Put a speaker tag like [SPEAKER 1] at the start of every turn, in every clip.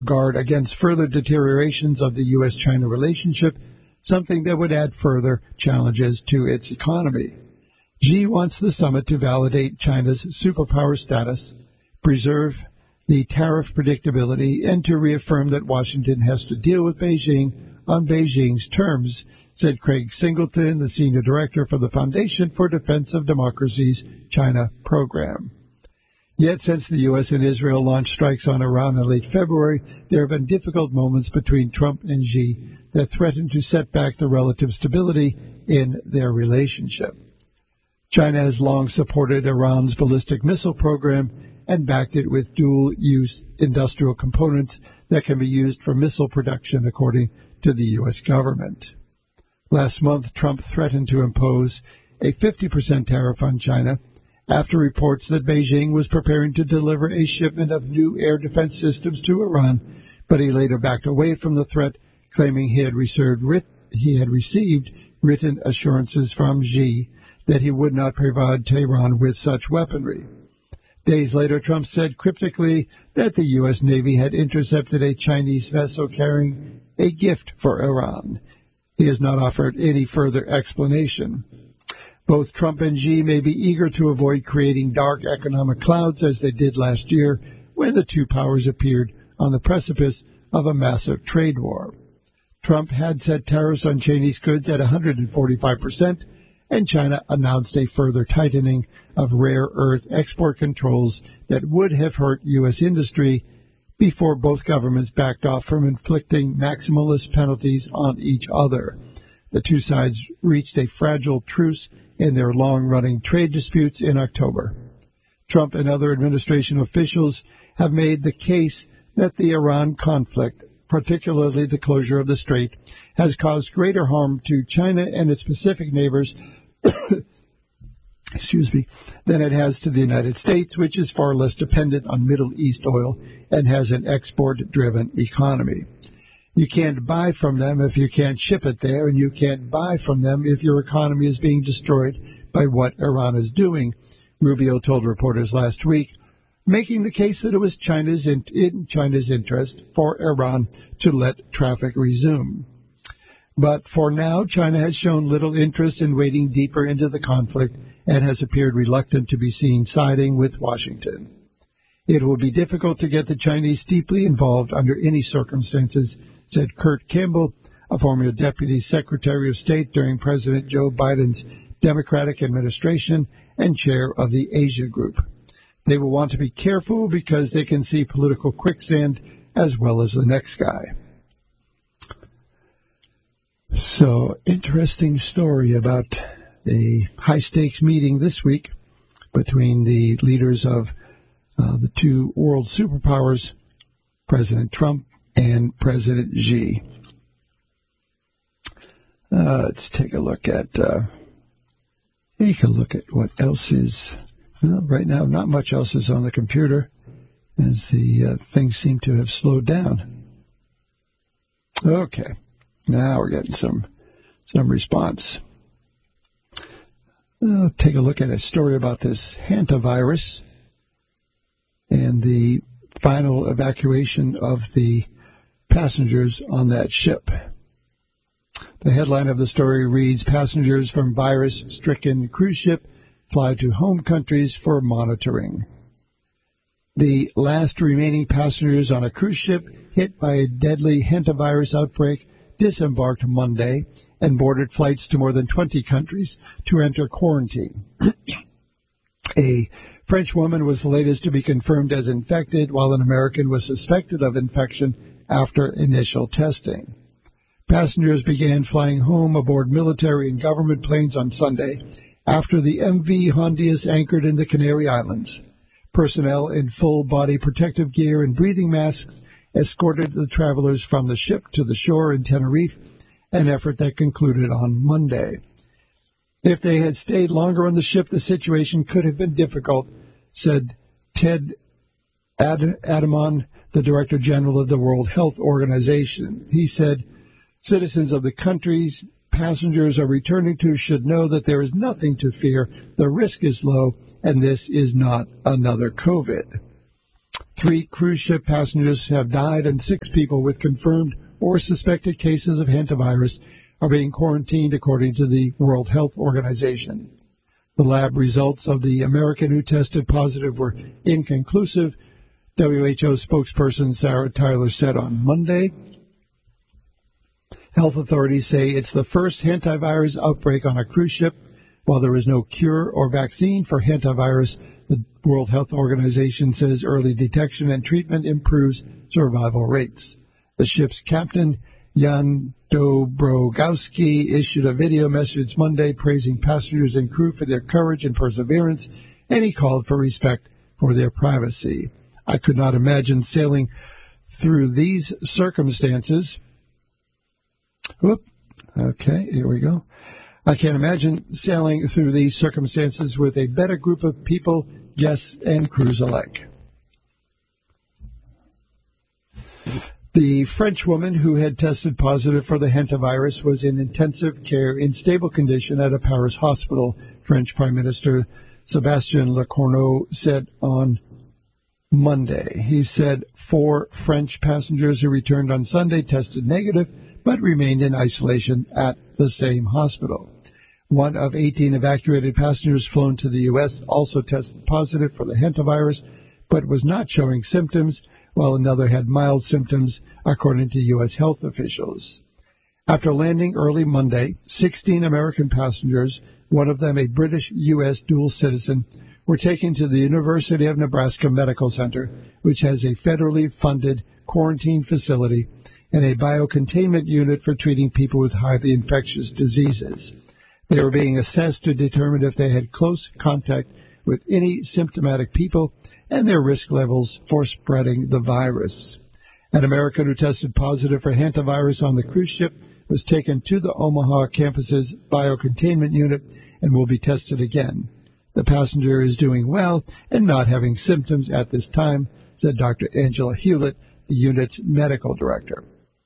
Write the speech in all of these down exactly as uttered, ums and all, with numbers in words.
[SPEAKER 1] guard against further deteriorations of the U S China relationship, something that would add further challenges to its economy. Xi wants the summit to validate China's superpower status, preserve the tariff predictability, and to reaffirm that Washington has to deal with Beijing on Beijing's terms, said Craig Singleton, the senior director for the Foundation for Defense of Democracy's China program. Yet since the U S and Israel launched strikes on Iran in late February, there have been difficult moments between Trump and Xi that threaten to set back the relative stability in their relationship. China has long supported Iran's ballistic missile program and backed it with dual-use industrial components that can be used for missile production, according to the U S government. Last month, Trump threatened to impose a fifty percent tariff on China after reports that Beijing was preparing to deliver a shipment of new air defense systems to Iran, but he later backed away from the threat, claiming he had received, writ- he had received written assurances from Xi that he would not provide Tehran with such weaponry. Days later, Trump said cryptically that the U S Navy had intercepted a Chinese vessel carrying a gift for Iran. He has not offered any further explanation. Both Trump and Xi may be eager to avoid creating dark economic clouds as they did last year when the two powers appeared on the precipice of a massive trade war. Trump had set tariffs on Chinese goods at one hundred forty-five percent, and China announced a further tightening of rare earth export controls that would have hurt U S industry before both governments backed off from inflicting maximalist penalties on each other. The two sides reached a fragile truce in their long-running trade disputes in October. Trump and other administration officials have made the case that the Iran conflict, particularly the closure of the strait, has caused greater harm to China and its Pacific neighbors excuse me, than it has to the United States, which is far less dependent on Middle East oil and has an export-driven economy. You can't buy from them if you can't ship it there, and you can't buy from them if your economy is being destroyed by what Iran is doing, Rubio told reporters last week, making the case that it was China's in, in China's interest for Iran to let traffic resume. But for now, China has shown little interest in wading deeper into the conflict and has appeared reluctant to be seen siding with Washington. It will be difficult to get the Chinese deeply involved under any circumstances, said Kurt Campbell, a former Deputy Secretary of State during President Joe Biden's Democratic administration and chair of the Asia Group. They will want to be careful because they can see political quicksand as well as the next guy. So, interesting story about a high-stakes meeting this week between the leaders of uh, the two world superpowers, President Trump and President Xi. Uh, let's take a look at uh, take a look at what else is. Well, right now, not much else is on the computer, as the uh, things seem to have slowed down. Okay, now we're getting some some response. Uh, take a look at a story about this hantavirus and the final evacuation of the passengers on that ship. The headline of the story reads, "Passengers from virus-stricken cruise ship fly to home countries for monitoring." The last remaining passengers on a cruise ship hit by a deadly hantavirus outbreak disembarked Monday and boarded flights to more than twenty countries to enter quarantine. A French woman was the latest to be confirmed as infected, while an American was suspected of infection after initial testing. Passengers began flying home aboard military and government planes on Sunday after the M V Hondius anchored in the Canary Islands. Personnel in full-body protective gear and breathing masks escorted the travelers from the ship to the shore in Tenerife, an effort that concluded on Monday. If they had stayed longer on the ship, the situation could have been difficult, said Ted Ad- Adamon, the Director General of the World Health Organization. He said, "Citizens of the countries passengers are returning to should know that there is nothing to fear. The risk is low, and this is not another COVID." Three cruise ship passengers have died, and six people with confirmed or suspected cases of hantavirus are being quarantined, according to the World Health Organization. The lab results of the American who tested positive were inconclusive, W H O spokesperson Sarah Tyler said on Monday. Health authorities say it's the first hantavirus outbreak on a cruise ship. While there is no cure or vaccine for hantavirus, the World Health Organization says early detection and treatment improves survival rates. The ship's captain, Jan Dobrogowski, issued a video message Monday praising passengers and crew for their courage and perseverance, and he called for respect for their privacy. I could not imagine sailing through these circumstances. Whoop. Okay, here we go. I can't imagine sailing through these circumstances with a better group of people, guests, and crews alike. The French woman who had tested positive for the hantavirus was in intensive care in stable condition at a Paris hospital, French Prime Minister Sébastien Lecornu said on Monday. He said four French passengers who returned on Sunday tested negative, but remained in isolation at the same hospital. One of eighteen evacuated passengers flown to the U S also tested positive for the hantavirus, but was not showing symptoms, while another had mild symptoms, according to U S health officials. After landing early Monday, sixteen American passengers, one of them a British U S dual citizen, were taken to the University of Nebraska Medical Center, which has a federally funded quarantine facility and a biocontainment unit for treating people with highly infectious diseases. They were being assessed to determine if they had close contact with any symptomatic people and their risk levels for spreading the virus. An American who tested positive for hantavirus on the cruise ship was taken to the Omaha campus's biocontainment unit and will be tested again. The passenger is doing well and not having symptoms at this time, said Doctor Angela Hewlett, the unit's medical director.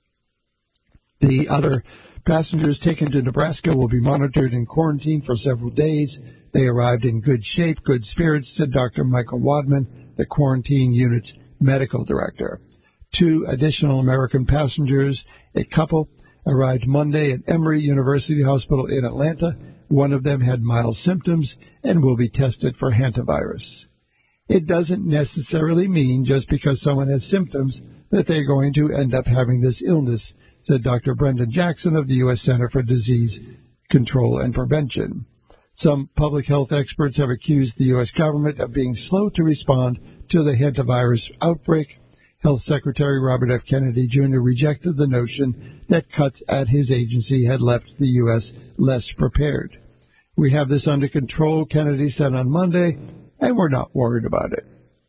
[SPEAKER 1] The other passengers taken to Nebraska will be monitored in quarantine for several days. They arrived in good shape, good spirits, said Doctor Michael Wadman, the quarantine unit's medical director. Two additional American passengers, a couple, arrived Monday at Emory University Hospital in Atlanta. One of them had mild symptoms and will be tested for hantavirus. It doesn't necessarily mean just because someone has symptoms that they're going to end up having this illness, said Doctor Brendan Jackson of the U S Center for Disease Control and Prevention. Some public health experts have accused the U S government of being slow to respond to the hantavirus outbreak. Health Secretary Robert F. Kennedy Junior rejected the notion that cuts at his agency had left the U S less prepared. We have this under control, Kennedy said on Monday, and we're not worried about it.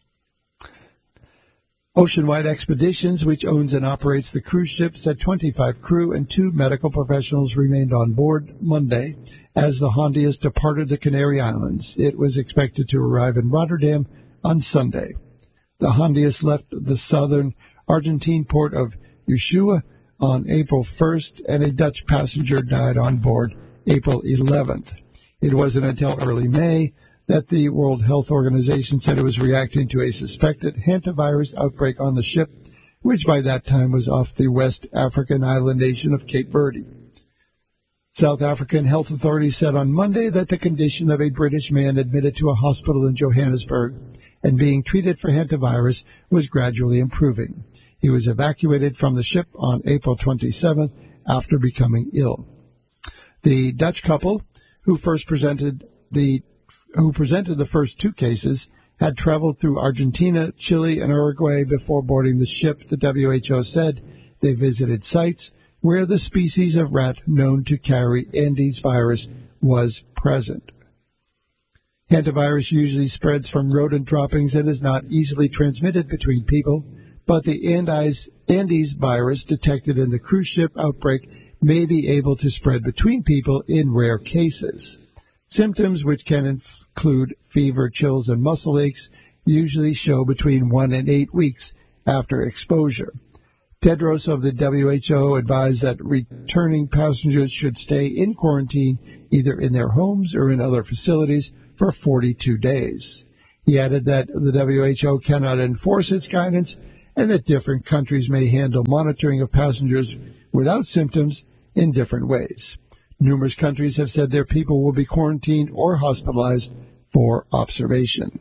[SPEAKER 1] Oceanwide Expeditions, which owns and operates the cruise ship, said twenty-five crew and two medical professionals remained on board Monday as the Hondias departed the Canary Islands. It was expected to arrive in Rotterdam on Sunday. The Hondias left the southern Argentine port of Ushuaia on April first, and a Dutch passenger died on board April eleventh. It wasn't until early May that the World Health Organization said it was reacting to a suspected hantavirus outbreak on the ship, which by that time was off the West African island nation of Cape Verde. South African health authorities said on Monday that the condition of a British man admitted to a hospital in Johannesburg and being treated for hantavirus was gradually improving. He was evacuated from the ship on April twenty-seventh after becoming ill. The Dutch couple, who first presented the who presented the first two cases, had traveled through Argentina, Chile, and Uruguay before boarding the ship, the W H O said. They visited sites where the species of rat known to carry Andes virus was present. Hantavirus usually spreads from rodent droppings and is not easily transmitted between people, but the Andes, Andes virus detected in the cruise ship outbreak may be able to spread between people in rare cases. Symptoms, which can include fever, chills, and muscle aches, usually show between one and eight weeks after exposure. Tedros of the W H O advised that returning passengers should stay in quarantine either in their homes or in other facilities for forty-two days. He added that the W H O cannot enforce its guidance and that different countries may handle monitoring of passengers without symptoms in different ways. Numerous countries have said their people will be quarantined or hospitalized for observation.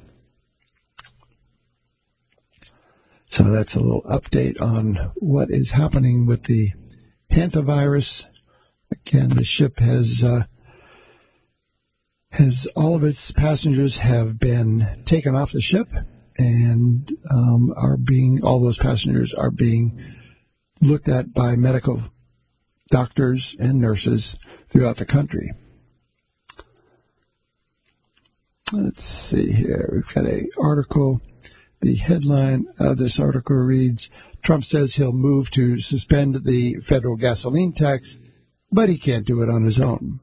[SPEAKER 1] So that's a little update on what is happening with the hantavirus. Again, the ship has uh, has all of its passengers have been taken off the ship, and um, are being all those passengers are being looked at by medical doctors and nurses throughout the country. Let's see here. We've got an article. The headline of this article reads, Trump says he'll move to suspend the federal gasoline tax, but he can't do it on his own.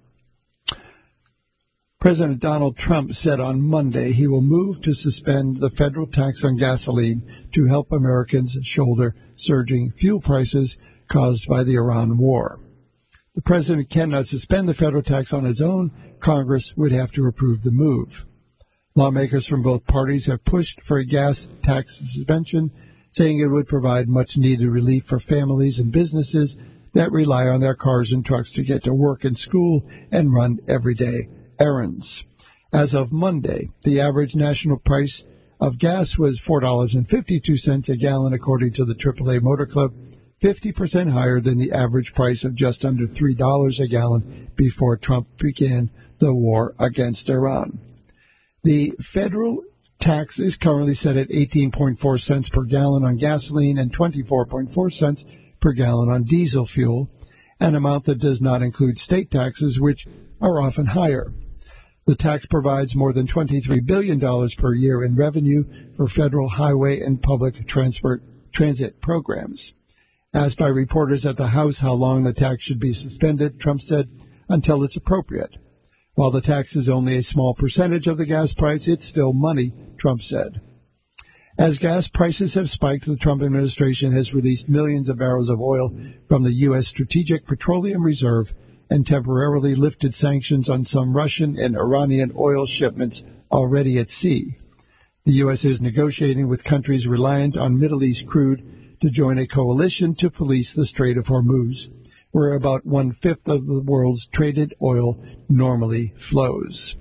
[SPEAKER 1] President Donald Trump said on Monday he will move to suspend the federal tax on gasoline to help Americans shoulder surging fuel prices caused by the Iran war. The president cannot suspend the federal tax on his own. Congress would have to approve the move. Lawmakers from both parties have pushed for a gas tax suspension, saying it would provide much-needed relief for families and businesses that rely on their cars and trucks to get to work and school and run everyday errands. As of Monday, the average national price of gas was four dollars and fifty-two cents a gallon, according to the triple A Motor Club, fifty percent higher than the average price of just under three dollars a gallon before Trump began the war against Iran. The federal tax is currently set at eighteen point four cents per gallon on gasoline and twenty-four point four cents per gallon on diesel fuel, an amount that does not include state taxes, which are often higher. The tax provides more than twenty-three billion dollars per year in revenue for federal highway and public transport transit programs. Asked by reporters at the House how long the tax should be suspended, Trump said, until it's appropriate. While the tax is only a small percentage of the gas price, it's still money, Trump said. As gas prices have spiked, the Trump administration has released millions of barrels of oil from the U S. Strategic Petroleum Reserve and temporarily lifted sanctions on some Russian and Iranian oil shipments already at sea. The U S is negotiating with countries reliant on Middle East crude to join a coalition to police the Strait of Hormuz, where about one-fifth of the world's traded oil normally flows.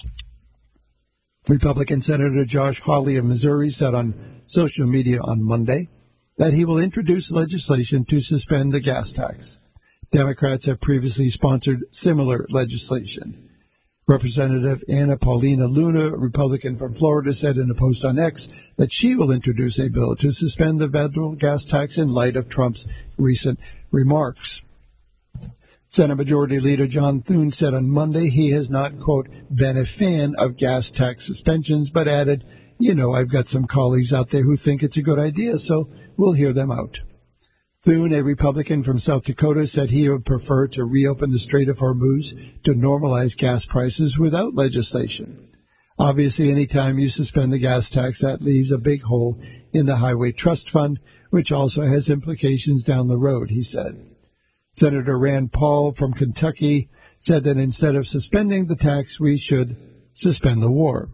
[SPEAKER 1] Republican Senator Josh Hawley of Missouri said on social media on Monday that he will introduce legislation to suspend the gas tax. Democrats have previously sponsored similar legislation. Representative Anna Paulina Luna, a Republican from Florida, said in a post on X that she will introduce a bill to suspend the federal gas tax in light of Trump's recent remarks. Senate Majority Leader John Thune said on Monday he has not, quote, been a fan of gas tax suspensions, but added, you know, I've got some colleagues out there who think it's a good idea, so we'll hear them out. Thune, a Republican from South Dakota, said he would prefer to reopen the Strait of Hormuz to normalize gas prices without legislation. Obviously, any time you suspend the gas tax, that leaves a big hole in the Highway Trust Fund, which also has implications down the road, he said. Senator Rand Paul from Kentucky said that instead of suspending the tax, we should suspend the war.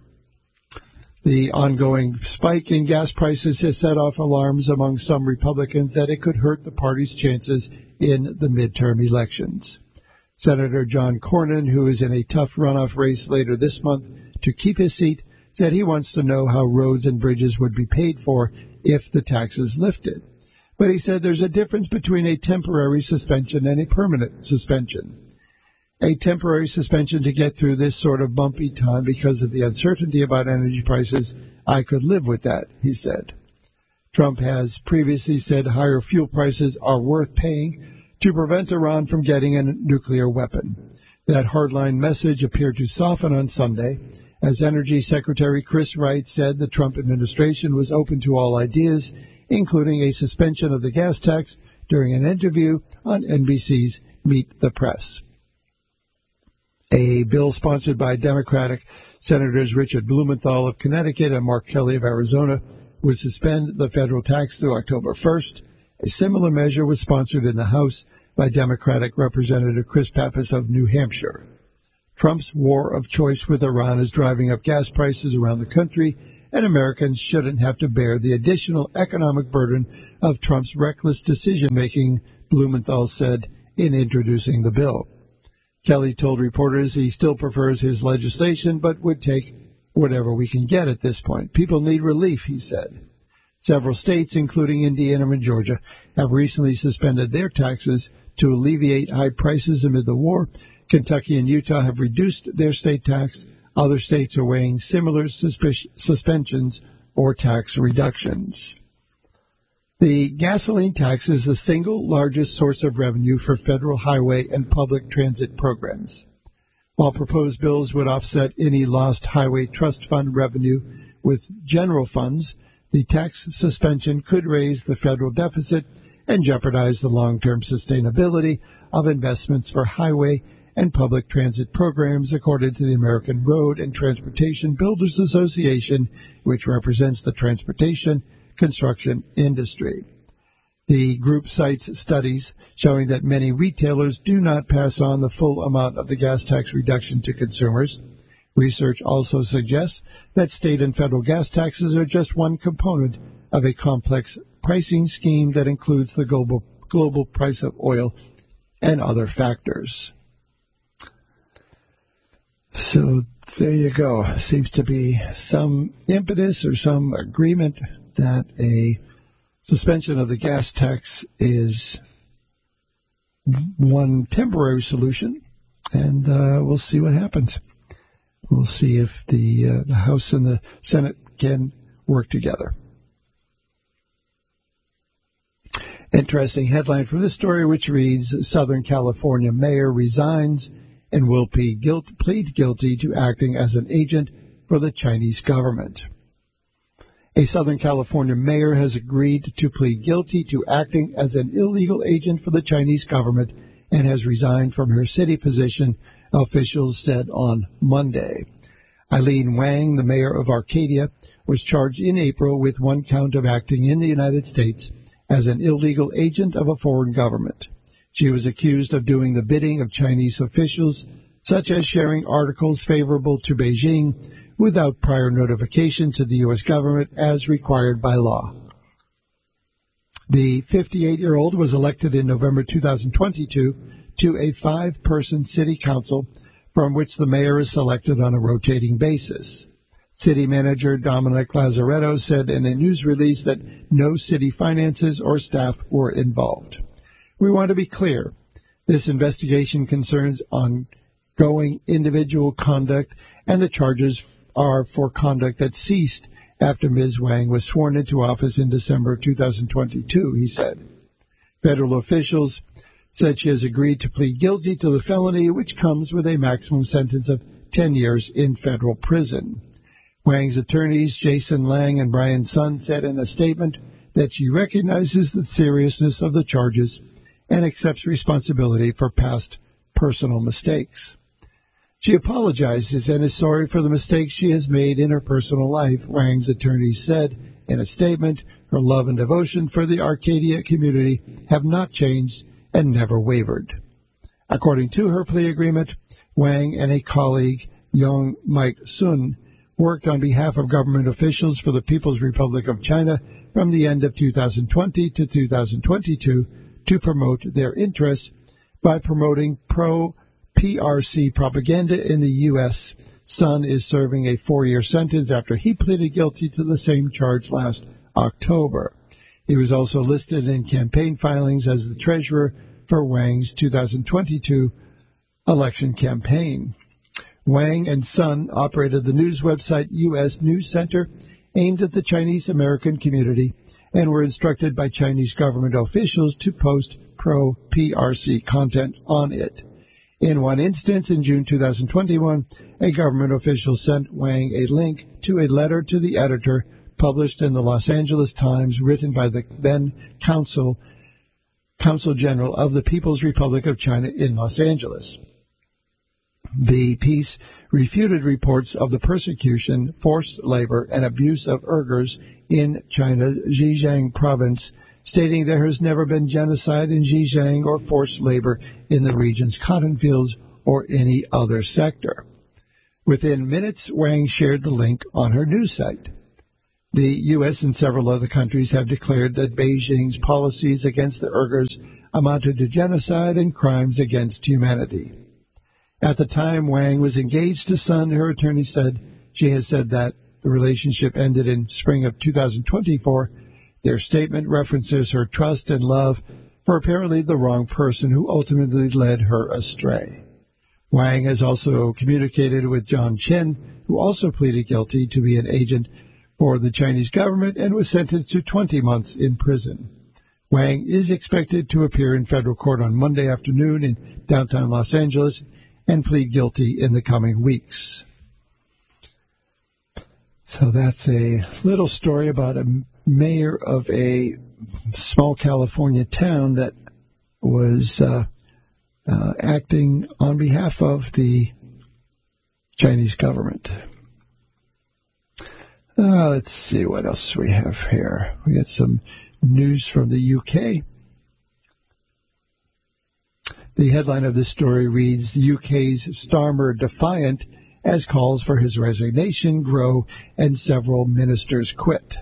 [SPEAKER 1] The ongoing spike in gas prices has set off alarms among some Republicans that it could hurt the party's chances in the midterm elections. Senator John Cornyn, who is in a tough runoff race later this month to keep his seat, said he wants to know how roads and bridges would be paid for if the tax is lifted. But he said there's a difference between a temporary suspension and a permanent suspension. A temporary suspension to get through this sort of bumpy time because of the uncertainty about energy prices, I could live with that, he said. Trump has previously said higher fuel prices are worth paying to prevent Iran from getting a nuclear weapon. That hardline message appeared to soften on Sunday, as Energy Secretary Chris Wright said the Trump administration was open to all ideas, including a suspension of the gas tax, during an interview on N B C's Meet the Press. A bill sponsored by Democratic Senators Richard Blumenthal of Connecticut and Mark Kelly of Arizona would suspend the federal tax through October first. A similar measure was sponsored in the House by Democratic Representative Chris Pappas of New Hampshire. Trump's war of choice with Iran is driving up gas prices around the country and Americans shouldn't have to bear the additional economic burden of Trump's reckless decision-making, Blumenthal said in introducing the bill. Kelly told reporters he still prefers his legislation, but would take whatever we can get at this point. People need relief, he said. Several states, including Indiana and Georgia, have recently suspended their taxes to alleviate high prices amid the war. Kentucky and Utah have reduced their state tax. Other states are weighing similar suspic- suspensions or tax reductions. The gasoline tax is the single largest source of revenue for federal highway and public transit programs. While proposed bills would offset any lost highway trust fund revenue with general funds, the tax suspension could raise the federal deficit and jeopardize the long-term sustainability of investments for highway and public transit programs, according to the American Road and Transportation Builders Association, which represents the transportation construction industry. The group cites studies showing that many retailers do not pass on the full amount of the gas tax reduction to consumers. Research also suggests that state and federal gas taxes are just one component of a complex pricing scheme that includes the global, global price of oil and other factors. So there you go. Seems to be some impetus or some agreement that a suspension of the gas tax is one temporary solution, and uh, we'll see what happens. We'll see if the, uh, the House and the Senate can work together. Interesting headline from this story, which reads, Southern California mayor resigns and will plead, guilt, plead guilty to acting as an agent for the Chinese government. A Southern California mayor has agreed to plead guilty to acting as an illegal agent for the Chinese government and has resigned from her city position, officials said on Monday. Eileen Wang, the mayor of Arcadia, was charged in April with one count of acting in the United States as an illegal agent of a foreign government. She was accused of doing the bidding of Chinese officials, such as sharing articles favorable to Beijing without prior notification to the U S government as required by law. The fifty-eight-year-old was elected in November two thousand twenty-two to a five-person city council from which the mayor is selected on a rotating basis. City manager Dominic Lazaretto said in a news release that no city finances or staff were involved. We want to be clear. This investigation concerns ongoing individual conduct, and the charges are for conduct that ceased after Miz Wang was sworn into office in December two thousand twenty-two, he said. Federal officials said she has agreed to plead guilty to the felony, which comes with a maximum sentence of ten years in federal prison. Wang's attorneys, Jason Lang and Brian Sun, said in a statement that she recognizes the seriousness of the charges and accepts responsibility for past personal mistakes. She apologizes and is sorry for the mistakes she has made in her personal life, Wang's attorneys said in a statement. Her love and devotion for the Arcadia community have not changed and never wavered. According to her plea agreement, Wang and a colleague, Yong Mike Sun, worked on behalf of government officials for the People's Republic of China from the end of two thousand twenty to two thousand twenty-two to promote their interests by promoting pro-P R C propaganda in the U S. Sun is serving a four-year sentence after he pleaded guilty to the same charge last October. He was also listed in campaign filings as the treasurer for Wang's two thousand twenty-two election campaign. Wang and Sun operated the news website U S News Center, aimed at the Chinese American community, and were instructed by Chinese government officials to post pro-P R C content on it. In one instance, in June two thousand twenty-one, a government official sent Wang a link to a letter to the editor published in the Los Angeles Times, written by the then Consul, Consul General of the People's Republic of China in Los Angeles. The piece refuted reports of the persecution, forced labor, and abuse of Uyghurs in China's Xinjiang province, stating there has never been genocide in Xinjiang or forced labor in the region's cotton fields or any other sector. Within minutes, Wang shared the link on her news site. The U S and several other countries have declared that Beijing's policies against the Uyghurs amounted to genocide and crimes against humanity. At the time Wang was engaged to Sun, her attorney said she has said that the relationship ended in spring of two thousand twenty-four. Their statement references her trust and love for apparently the wrong person who ultimately led her astray. Wang has also communicated with John Chen, who also pleaded guilty to be an agent for the Chinese government and was sentenced to twenty months in prison. Wang is expected to appear in federal court on Monday afternoon in downtown Los Angeles and plead guilty in the coming weeks. So that's a little story about a mayor of a small California town that was uh, uh, acting on behalf of the Chinese government. Uh, let's see what else we have here. We got some news from the U K. The headline of this story reads, the U K's Starmer defiant as calls for his resignation grow and several ministers quit.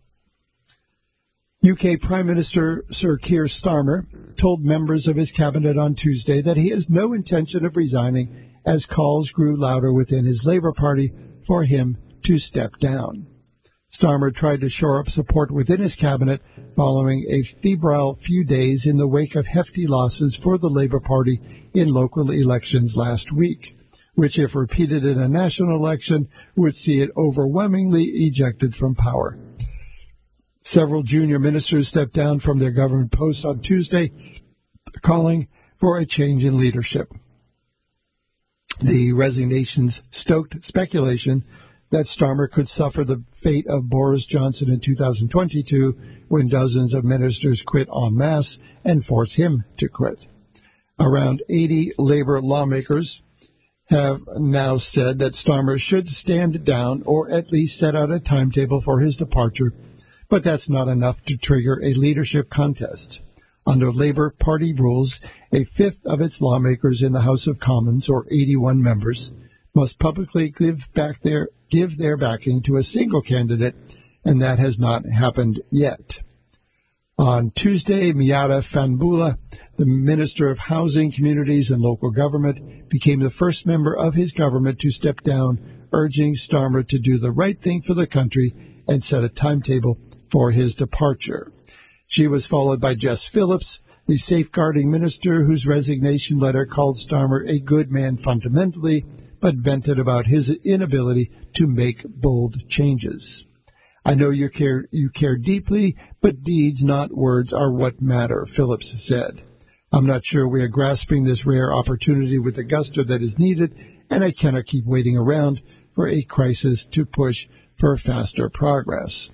[SPEAKER 1] U K Prime Minister Sir Keir Starmer told members of his cabinet on Tuesday that he has no intention of resigning as calls grew louder within his Labour Party for him to step down. Starmer tried to shore up support within his cabinet following a febrile few days in the wake of hefty losses for the Labour Party in local elections last week, which, if repeated in a national election, would see it overwhelmingly ejected from power. Several junior ministers stepped down from their government posts on Tuesday, calling for a change in leadership. The resignations stoked speculation that Starmer could suffer the fate of Boris Johnson in two thousand twenty-two when dozens of ministers quit en masse and forced him to quit. Around eighty Labour lawmakers have now said that Starmer should stand down or at least set out a timetable for his departure, but that's not enough to trigger a leadership contest. Under Labour Party rules, a fifth of its lawmakers in the House of Commons, or eighty-one members, must publicly give back their give their backing to a single candidate, and that has not happened yet. On Tuesday, Miata Fanbula, the Minister of Housing, Communities and Local Government, became the first member of his government to step down, urging Starmer to do the right thing for the country and set a timetable for his departure. She was followed by Jess Phillips, the safeguarding minister, whose resignation letter called Starmer a good man fundamentally, but vented about his inability to make bold changes. I know you care, you care deeply, but deeds, not words, are what matter, Phillips said. I'm not sure we are grasping this rare opportunity with the gusto that is needed, and I cannot keep waiting around for a crisis to push for faster progress.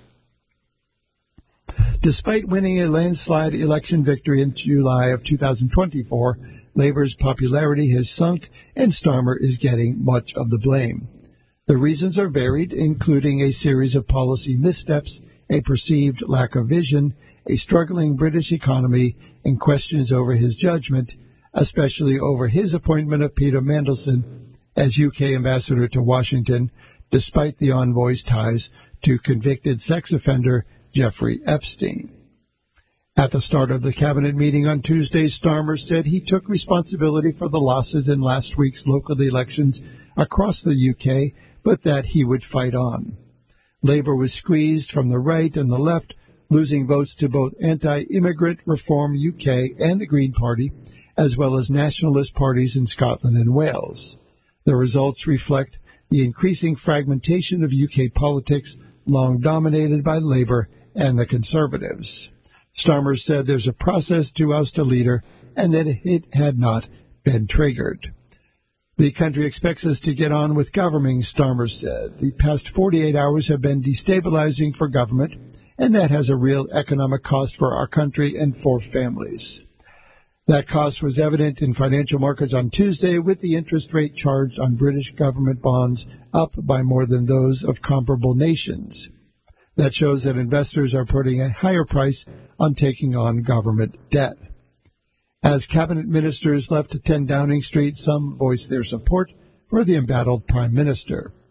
[SPEAKER 1] Despite winning a landslide election victory in July of two thousand twenty-four, Labour's popularity has sunk, and Starmer is getting much of the blame. The reasons are varied, including a series of policy missteps, a perceived lack of vision, a struggling British economy, and questions over his judgment, especially over his appointment of Peter Mandelson as U K ambassador to Washington, despite the envoy's ties to convicted sex offender Jeffrey Epstein. At the start of the cabinet meeting on Tuesday, Starmer said he took responsibility for the losses in last week's local elections across the U K, but that he would fight on. Labour was squeezed from the right and the left, losing votes to both anti-immigrant Reform U K and the Green Party, as well as nationalist parties in Scotland and Wales. The results reflect the increasing fragmentation of U K politics, long dominated by Labour and the Conservatives. Starmer said there's a process to oust a leader and that it had not been triggered. The country expects us to get on with governing, Starmer said. The past forty-eight hours have been destabilizing for government, and that has a real economic cost for our country and for families. That cost was evident in financial markets on Tuesday, with the interest rate charged on British government bonds up by more than those of comparable nations. That shows that investors are putting a higher price on taking on government debt. As cabinet ministers left ten Downing Street, some voiced their support for the embattled prime minister.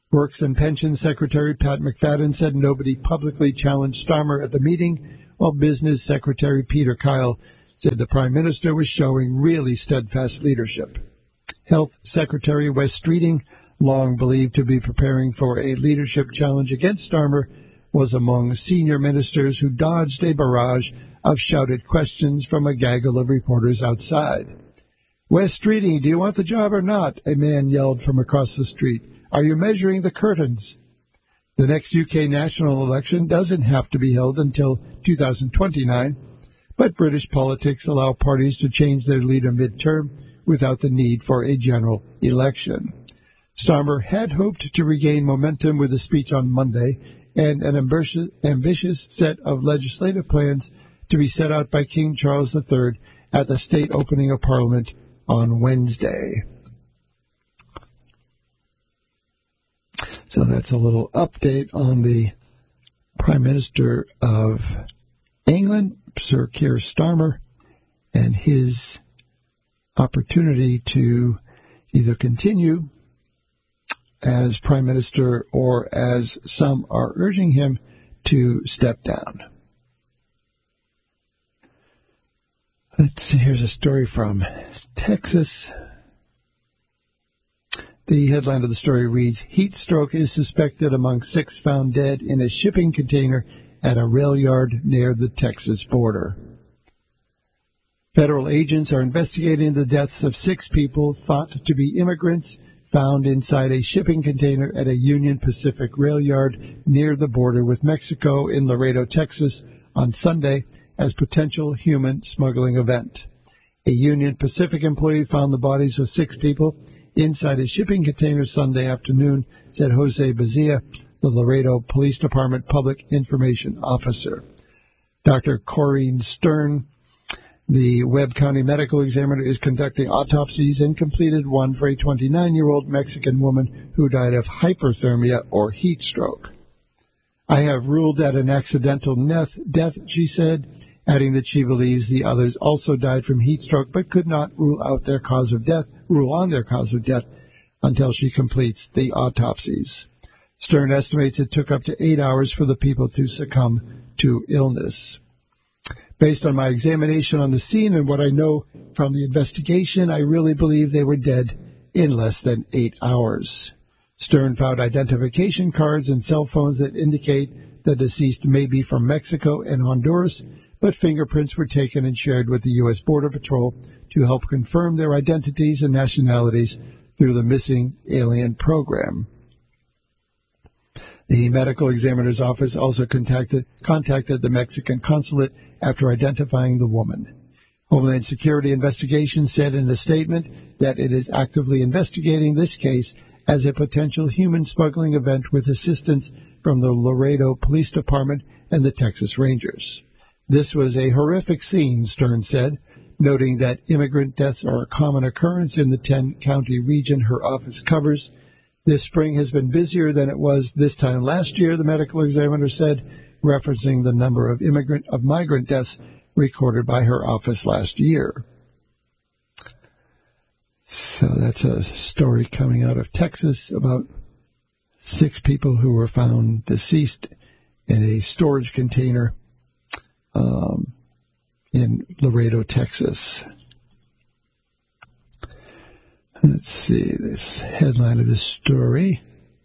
[SPEAKER 1] Works and Pensions Secretary Pat McFadden said nobody publicly challenged Starmer at the meeting, while Business Secretary Peter Kyle said the Prime Minister was showing really steadfast leadership. Health Secretary Wes Streeting, long believed to be preparing for a leadership challenge against Starmer, was among senior ministers who dodged a barrage of shouted questions from a gaggle of reporters outside. "Wes Streeting, do you want the job or not?" a man yelled from across the street. "Are you measuring the curtains?" The next U K national election doesn't have to be held until two thousand twenty-nine, but British politics allow parties to change their leader mid-term without the need for a general election. Starmer had hoped to regain momentum with a speech on Monday and an ambitious, ambitious set of legislative plans to be set out by King Charles the Third at the state opening of Parliament on Wednesday. So that's a little update on the Prime Minister of England, Sir Keir Starmer, and his opportunity to either continue as Prime Minister or, as some are urging him, to step down. Let's see, here's a story from Texas. The headline of the story reads, "Heat stroke is suspected among six found dead in a shipping container at a rail yard near the Texas border." Federal agents are investigating the deaths of six people thought to be immigrants found inside a shipping container at a Union Pacific rail yard near the border with Mexico in Laredo, Texas, on Sunday as potential human smuggling event. A Union Pacific employee found the bodies of six people inside a shipping container Sunday afternoon, said Jose Bazia, the Laredo Police Department Public Information Officer. Doctor Corrine Stern, the Webb County medical examiner, is conducting autopsies and completed one for a twenty-nine-year-old Mexican woman who died of hyperthermia or heat stroke. "I have ruled that an accidental death," she said, adding that she believes the others also died from heat stroke but could not rule out their cause of death, rule on their cause of death until she completes the autopsies. Stern estimates it took up to eight hours for the people to succumb to illness. "Based on my examination on the scene and what I know from the investigation, I really believe they were dead in less than eight hours. Stern found identification cards and cell phones that indicate the deceased may be from Mexico and Honduras, but fingerprints were taken and shared with the U S Border Patrol to help confirm their identities and nationalities through the Missing Alien Program." The medical examiner's office also contacted, contacted the Mexican consulate after identifying the woman. Homeland Security Investigations said in a statement that it is actively investigating this case as a potential human smuggling event with assistance from the Laredo Police Department and the Texas Rangers. "This was a horrific scene," Stern said, noting that immigrant deaths are a common occurrence in the ten-county region her office covers. "This spring has been busier than it was this time last year," the medical examiner said, referencing the number of immigrant of migrant deaths recorded by her office last year. So that's a story coming out of Texas about six people who were found deceased in a storage container um, in Laredo, Texas. Let's see this headline of this story.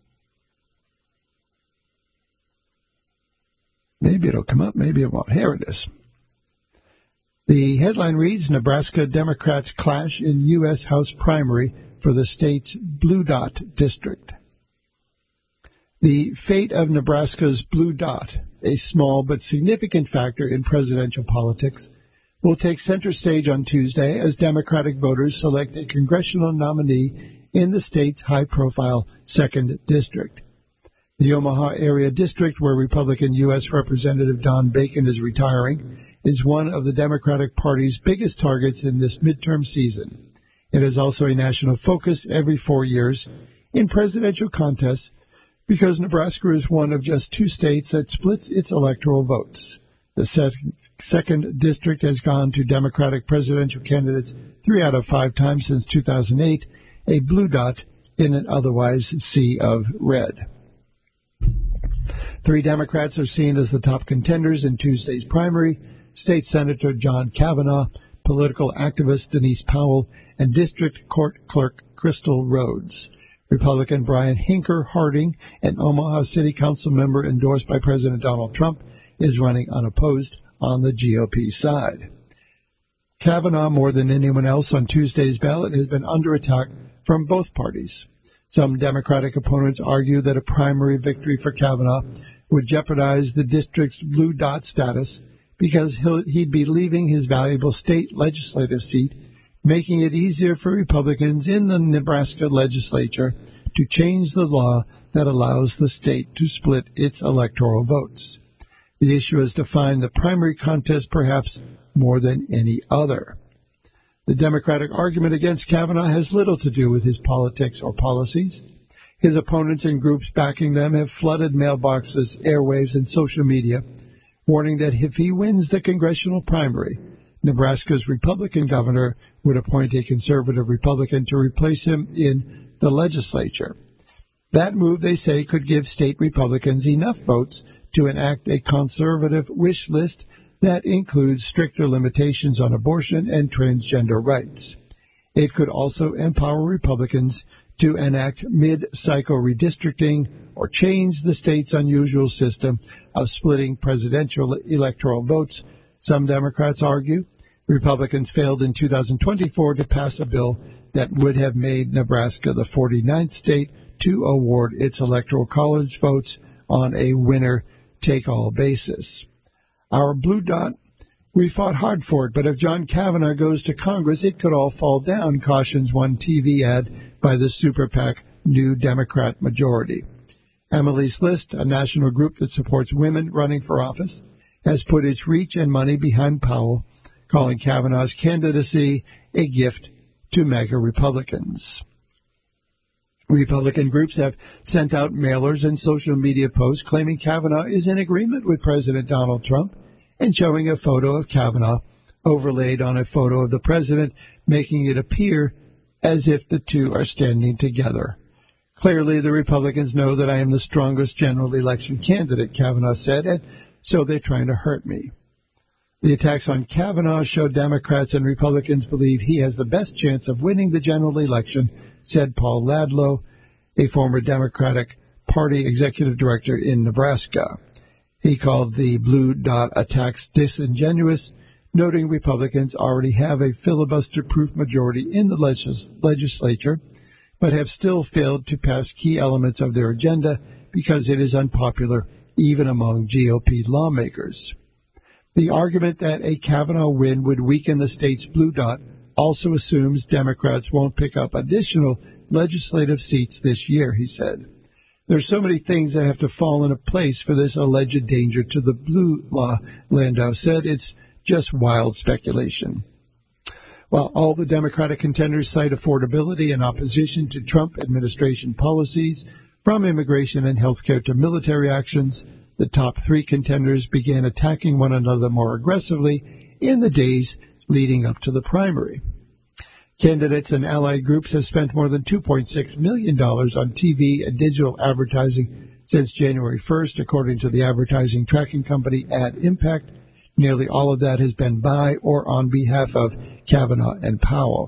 [SPEAKER 1] Maybe it'll come up, maybe it won't. Here it is. The headline reads, "Nebraska Democrats clash in U S House primary for the state's Blue Dot District." The fate of Nebraska's Blue Dot, a small but significant factor in presidential politics, will take center stage on Tuesday as Democratic voters select a congressional nominee in the state's high-profile second District. The Omaha area district, where Republican U S Representative Don Bacon is retiring, is one of the Democratic Party's biggest targets in this midterm season. It is also a national focus every four years in presidential contests because Nebraska is one of just two states that splits its electoral votes. The second Second district has gone to Democratic presidential candidates three out of five times since two thousand eight. A blue dot in an otherwise sea of red. Three Democrats are seen as the top contenders in Tuesday's primary: State Senator John Kavanaugh, political activist Denise Powell, and District Court Clerk Crystal Rhodes. Republican Brian Hinker Harding, an Omaha City Council member endorsed by President Donald Trump, is running unopposed on the G O P side. Kavanaugh, more than anyone else on Tuesday's ballot, has been under attack from both parties. Some Democratic opponents argue that a primary victory for Kavanaugh would jeopardize the district's blue dot status because he'll, he'd be leaving his valuable state legislative seat, making it easier for Republicans in the Nebraska legislature to change the law that allows the state to split its electoral votes. The issue has defined the primary contest perhaps more than any other. The Democratic argument against Kavanaugh has little to do with his politics or policies. His opponents and groups backing them have flooded mailboxes, airwaves, and social media, warning that if he wins the congressional primary, Nebraska's Republican governor would appoint a conservative Republican to replace him in the legislature. That move, they say, could give state Republicans enough votes to enact a conservative wish list that includes stricter limitations on abortion and transgender rights. It could also empower Republicans to enact mid-cycle redistricting or change the state's unusual system of splitting presidential electoral votes. Some Democrats argue Republicans failed in two thousand twenty-four to pass a bill that would have made Nebraska the forty-ninth state to award its electoral college votes on a winner-take-all basis. Our blue dot, we fought hard for it, but if John Kavanaugh goes to Congress, it could all fall down, cautions one T V ad by the super PAC New Democrat Majority. Emily's List, a national group that supports women running for office, has put its reach and money behind Powell, calling Kavanaugh's candidacy a gift to MAGA Republicans. Republican groups have sent out mailers and social media posts claiming Kavanaugh is in agreement with President Donald Trump and showing a photo of Kavanaugh overlaid on a photo of the president, making it appear as if the two are standing together. Clearly, the Republicans know that I am the strongest general election candidate, Kavanaugh said, and so they're trying to hurt me. The attacks on Kavanaugh show Democrats and Republicans believe he has the best chance of winning the general election, said Paul Ladlow, a former Democratic Party executive director in Nebraska. He called the blue dot attacks disingenuous, noting Republicans already have a filibuster-proof majority in the legis- legislature, but have still failed to pass key elements of their agenda because it is unpopular even among G O P lawmakers. The argument that a Kavanaugh win would weaken the state's blue dot also assumes Democrats won't pick up additional legislative seats this year, he said. There's so many things that have to fall into place for this alleged danger to the blue law, Landau said. It's just wild speculation. While all the Democratic contenders cite affordability and opposition to Trump administration policies, from immigration and health care to military actions, the top three contenders began attacking one another more aggressively in the days leading up to the primary. Candidates and allied groups have spent more than two point six million dollars on T V and digital advertising since January first, according to the advertising tracking company Ad Impact. Nearly all of that has been by or on behalf of Kavanaugh and Powell.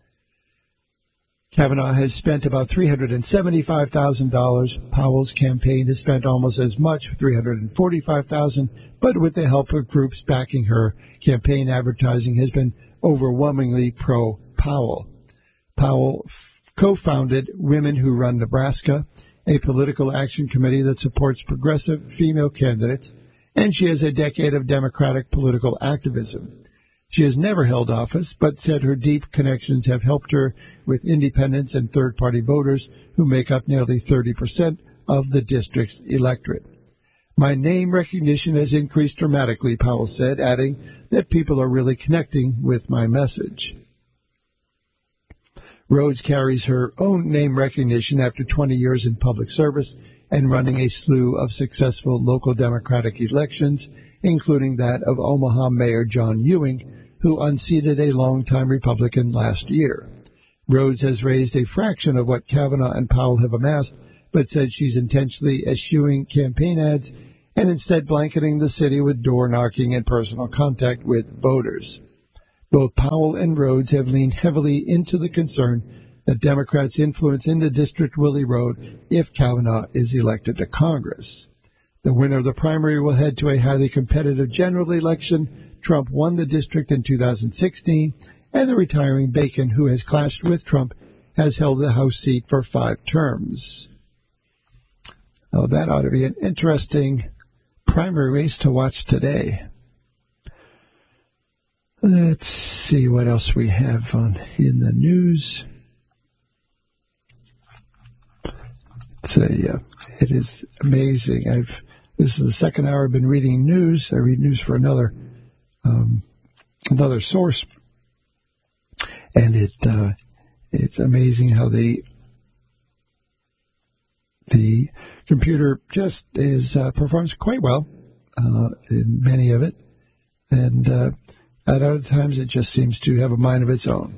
[SPEAKER 1] Kavanaugh has spent about three hundred seventy-five thousand dollars. Powell's campaign has spent almost as much, three hundred forty-five thousand dollars, but with the help of groups backing her, campaign advertising has been overwhelmingly pro-Powell. Powell f- co-founded Women Who Run Nebraska, a political action committee that supports progressive female candidates, and she has a decade of Democratic political activism. She has never held office, but said her deep connections have helped her with independents and third-party voters who make up nearly thirty percent of the district's electorate. My name recognition has increased dramatically, Powell said, adding that people are really connecting with my message. Rhodes carries her own name recognition after twenty years in public service and running a slew of successful local Democratic elections, including that of Omaha Mayor John Ewing, who unseated a longtime Republican last year. Rhodes has raised a fraction of what Kavanaugh and Powell have amassed, but said she's intentionally eschewing campaign ads and instead blanketing the city with door-knocking and personal contact with voters. Both Powell and Rhodes have leaned heavily into the concern that Democrats' influence in the district will erode if Kavanaugh is elected to Congress. The winner of the primary will head to a highly competitive general election. Trump won the district in two thousand sixteen, and the retiring Bacon, who has clashed with Trump, has held the House seat for five terms. Oh, that ought to be an interesting primary race to watch today. Let's see what else we have on in the news. It's a, uh, it is amazing. I've this is the second hour I've been reading news. I read news for another um, another source, and it uh, it's amazing how the the computer just is uh, performs quite well uh, in many of it, and uh, at other times it just seems to have a mind of its own.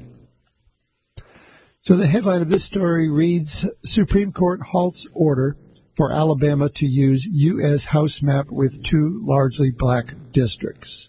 [SPEAKER 1] So the headline of this story reads, Supreme Court halts order for Alabama to use U S House map with two largely black districts.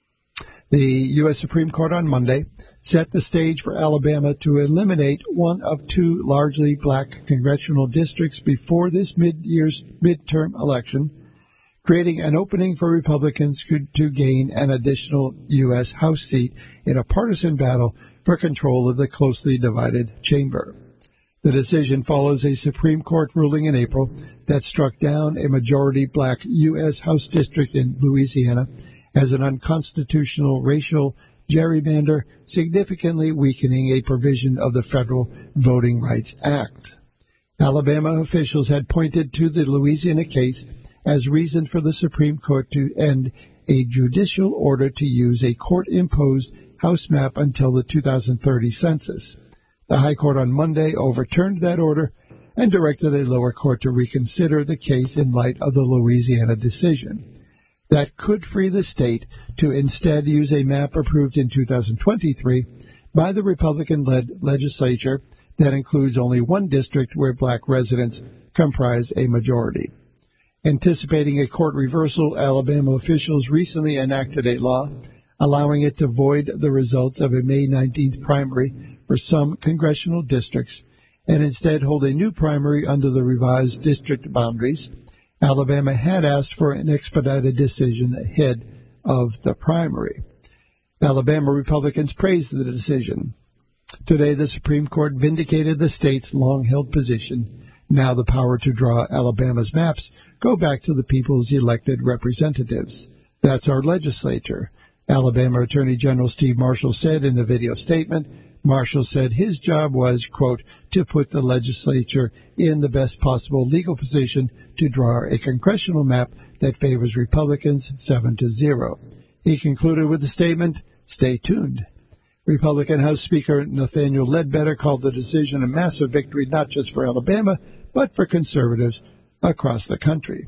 [SPEAKER 1] The U S Supreme Court on Monday set the stage for Alabama to eliminate one of two largely black congressional districts before this mid-year's midterm election, creating an opening for Republicans to gain an additional U S House seat in a partisan battle for control of the closely divided chamber. The decision follows a Supreme Court ruling in April that struck down a majority black U S House district in Louisiana as an unconstitutional racial gerrymander, significantly weakening a provision of the Federal Voting Rights Act. Alabama officials had pointed to the Louisiana case as reason for the Supreme Court to end a judicial order to use a court-imposed House map until the two thousand thirty census. The High Court on Monday overturned that order and directed a lower court to reconsider the case in light of the Louisiana decision. That could free the state to instead use a map approved in two thousand twenty-three by the Republican-led legislature that includes only one district where black residents comprise a majority. Anticipating a court reversal, Alabama officials recently enacted a law allowing it to void the results of a May nineteenth primary for some congressional districts and instead hold a new primary under the revised district boundaries. Alabama had asked for an expedited decision ahead of the primary. Alabama Republicans praised the decision. Today, the Supreme Court vindicated the state's long-held position. Now the power to draw Alabama's maps go back to the people's elected representatives. That's our legislature. Alabama Attorney General Steve Marshall said in a video statement. Marshall said his job was, quote, to put the legislature in the best possible legal position to draw a congressional map that favors Republicans seven to zero. He concluded with the statement, stay tuned. Republican House Speaker Nathaniel Ledbetter called the decision a massive victory not just for Alabama, but for conservatives across the country.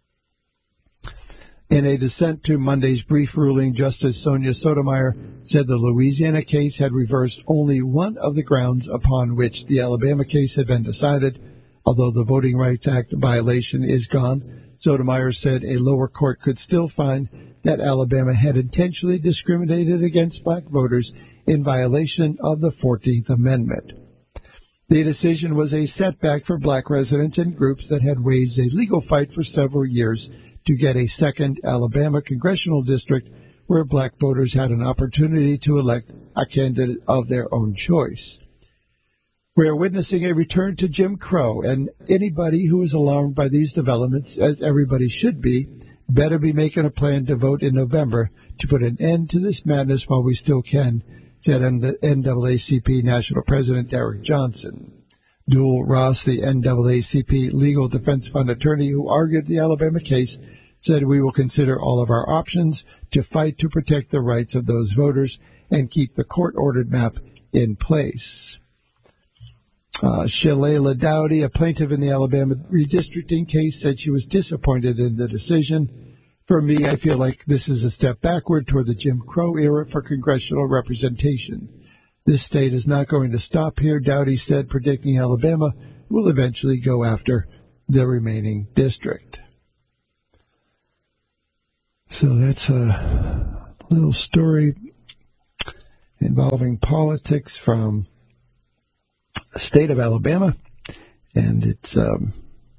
[SPEAKER 1] In a dissent to Monday's brief ruling, Justice Sonia Sotomayor said the Louisiana case had reversed only one of the grounds upon which the Alabama case had been decided. Although the Voting Rights Act violation is gone, Sotomayor said a lower court could still find that Alabama had intentionally discriminated against black voters in violation of the fourteenth Amendment. The decision was a setback for black residents and groups that had waged a legal fight for several years to get a second Alabama congressional district where black voters had an opportunity to elect a candidate of their own choice. We are witnessing a return to Jim Crow, and anybody who is alarmed by these developments, as everybody should be, better be making a plan to vote in November to put an end to this madness while we still can, said N double A C P National President Derek Johnson. Dual Ross, the N double A C P Legal Defense Fund attorney who argued the Alabama case, said we will consider all of our options to fight to protect the rights of those voters and keep the court-ordered map in place. Uh, Shalala Dowdy, a plaintiff in the Alabama redistricting case, said she was disappointed in the decision. For me, I feel like this is a step backward toward the Jim Crow era for congressional representation. This state is not going to stop here, Dowdy said, predicting Alabama will eventually go after the remaining district. So that's a little story involving politics from the state of Alabama, and it's um,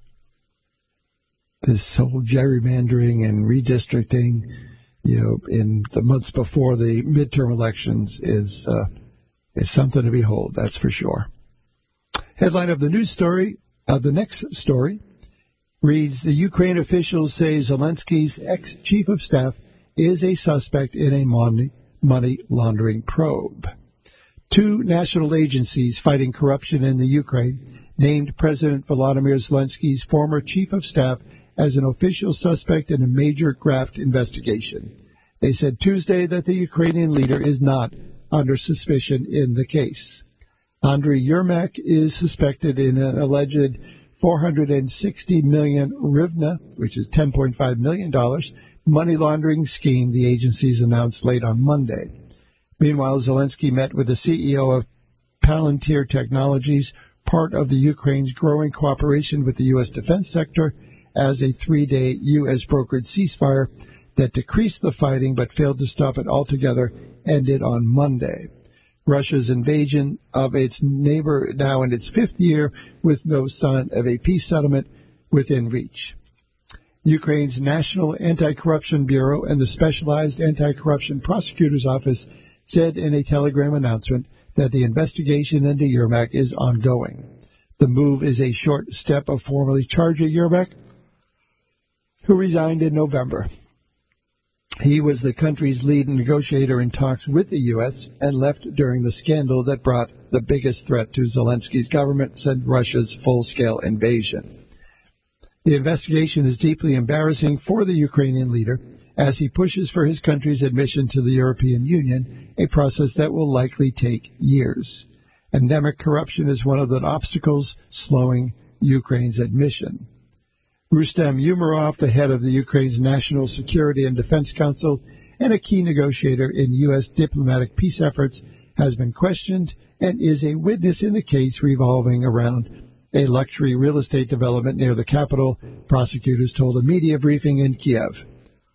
[SPEAKER 1] this whole gerrymandering and redistricting, you know, in the months before the midterm elections is uh, is something to behold, that's for sure. Headline of the news story, uh, the next story, reads, the Ukraine officials say Zelensky's ex-chief of staff is a suspect in a money, money laundering probe. Two national agencies fighting corruption in the Ukraine named President Volodymyr Zelensky's former chief of staff as an official suspect in a major graft investigation. They said Tuesday that the Ukrainian leader is not under suspicion in the case. Andriy Yermak is suspected in an alleged four hundred sixty million hryvnia, which is ten point five million dollars, money laundering scheme, the agencies announced late on Monday. Meanwhile, Zelensky met with the C E O of Palantir Technologies, part of the Ukraine's growing cooperation with the U S defense sector, as a three-day U S brokered ceasefire that decreased the fighting but failed to stop it altogether ended on Monday. Russia's invasion of its neighbor now in its fifth year with no sign of a peace settlement within reach. Ukraine's National Anti-Corruption Bureau and the Specialized Anti-Corruption Prosecutor's Office said in a telegram announcement that the investigation into Yermak is ongoing. The move is a short step of formally charging Yermak, who resigned in November. He was the country's lead negotiator in talks with the U S and left during the scandal that brought the biggest threat to Zelensky's government since Russia's full-scale invasion. The investigation is deeply embarrassing for the Ukrainian leader as he pushes for his country's admission to the European Union, a process that will likely take years. Endemic corruption is one of the obstacles slowing Ukraine's admission. Rustem Umerov, the head of the Ukraine's National Security and Defense Council and a key negotiator in U S diplomatic peace efforts, has been questioned and is a witness in the case revolving around a luxury real estate development near the capital, prosecutors told a media briefing in Kiev.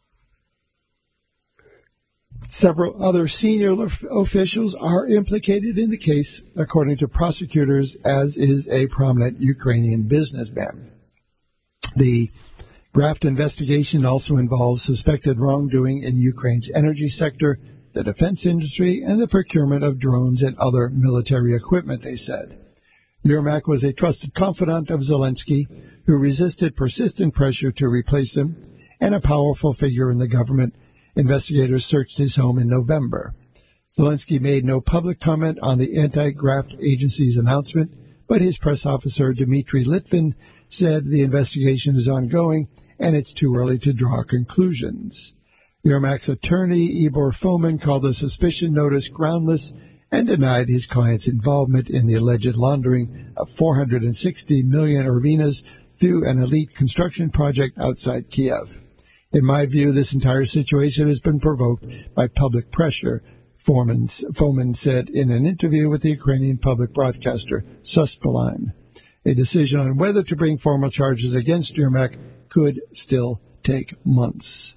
[SPEAKER 1] Several other senior officials are implicated in the case, according to prosecutors, as is a prominent Ukrainian businessman. The graft investigation also involves suspected wrongdoing in Ukraine's energy sector, the defense industry, and the procurement of drones and other military equipment, they said. Yermak was a trusted confidant of Zelensky, who resisted persistent pressure to replace him, and a powerful figure in the government. Investigators searched his home in November. Zelensky made no public comment on the anti-graft agency's announcement, but his press officer, Dmitry Litvin, said the investigation is ongoing and it's too early to draw conclusions. Yermak's attorney, Igor Fomin, called the suspicion notice groundless and denied his client's involvement in the alleged laundering of four hundred sixty million hryvnias through an elite construction project outside Kiev. In my view, this entire situation has been provoked by public pressure, Fomin said in an interview with the Ukrainian public broadcaster Suspilin. A decision on whether to bring formal charges against Yermak could still take months.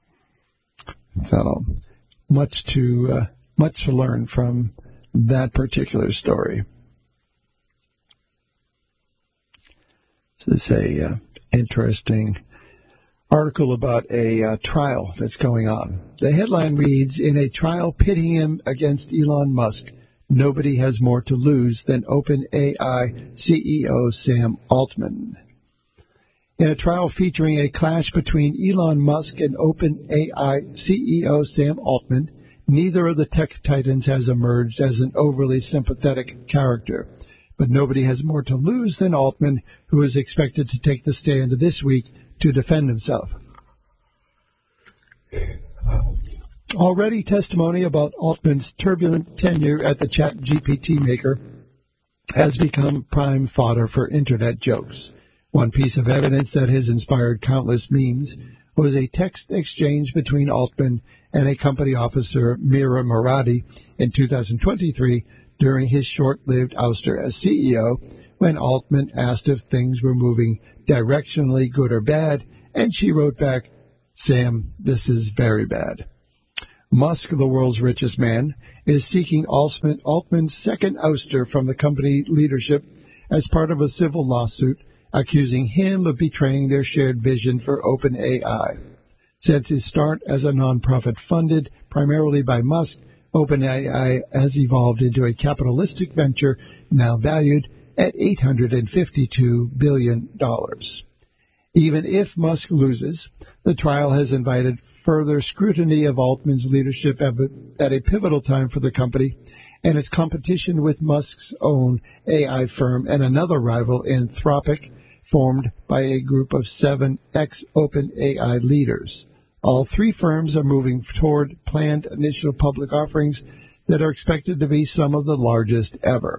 [SPEAKER 1] So, much to uh, much to learn from that particular story. This is a uh, interesting article about a uh, trial that's going on. The headline reads, in a trial pitting him against Elon Musk, nobody has more to lose than OpenAI C E O Sam Altman. In a trial featuring a clash between Elon Musk and OpenAI C E O Sam Altman, neither of the tech titans has emerged as an overly sympathetic character. But nobody has more to lose than Altman, who is expected to take the stand this week to defend himself. Already, testimony about Altman's turbulent tenure at the ChatGPT maker has become prime fodder for internet jokes. One piece of evidence that has inspired countless memes was a text exchange between Altman and a company officer, Mira Murati, in two thousand twenty-three during his short-lived ouster as C E O, when Altman asked if things were moving directionally good or bad, and she wrote back, "Sam, this is very bad." Musk, the world's richest man, is seeking Altman, Altman's second ouster from the company leadership as part of a civil lawsuit accusing him of betraying their shared vision for OpenAI. Since its start as a nonprofit funded primarily by Musk, OpenAI has evolved into a capitalistic venture now valued at eight hundred fifty-two billion dollars. Even if Musk loses, the trial has invited further scrutiny of Altman's leadership at a pivotal time for the company and its competition with Musk's own A I firm and another rival, Anthropic, formed by a group of seven ex-OpenAI leaders. All three firms are moving toward planned initial public offerings that are expected to be some of the largest ever.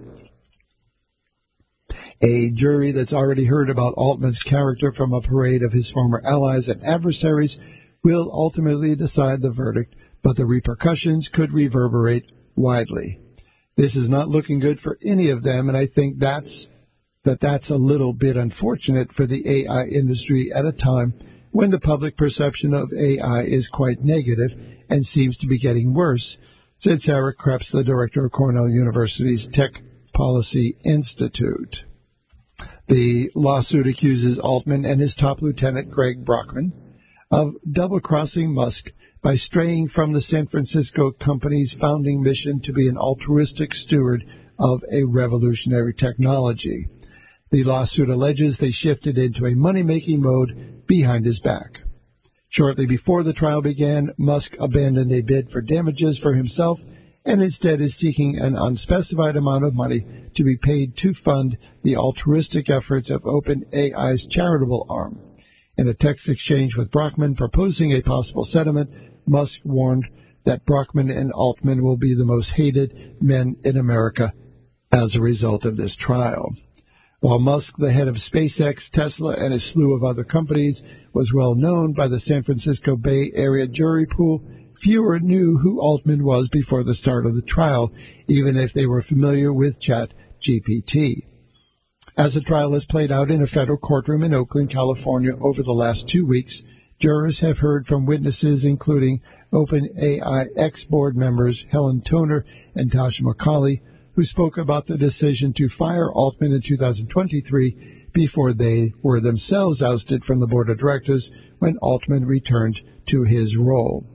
[SPEAKER 1] A jury that's already heard about Altman's character from a parade of his former allies and adversaries will ultimately decide the verdict, but the repercussions could reverberate widely. This is not looking good for any of them, and I think that's that that's a little bit unfortunate for the A I industry at a time when the public perception of A I is quite negative and seems to be getting worse, said Sarah Krebs, the director of Cornell University's Tech Policy Institute. The lawsuit accuses Altman and his top lieutenant, Greg Brockman, of double-crossing Musk by straying from the San Francisco company's founding mission to be an altruistic steward of a revolutionary technology. The lawsuit alleges they shifted into a money-making mode behind his back. Shortly before the trial began, Musk abandoned a bid for damages for himself and instead is seeking an unspecified amount of money to be paid to fund the altruistic efforts of OpenAI's charitable arm. In a text exchange with Brockman proposing a possible settlement, Musk warned that Brockman and Altman will be the most hated men in America as a result of this trial. While Musk, the head of SpaceX, Tesla, and a slew of other companies, was well known by the San Francisco Bay Area jury pool, fewer knew who Altman was before the start of the trial, even if they were familiar with ChatGPT. As the trial has played out in a federal courtroom in Oakland, California over the last two weeks, jurors have heard from witnesses including OpenAI ex-board members Helen Toner and Tasha McCauley, who spoke about the decision to fire Altman in two thousand twenty-three before they were themselves ousted from the board of directors when Altman returned to his role.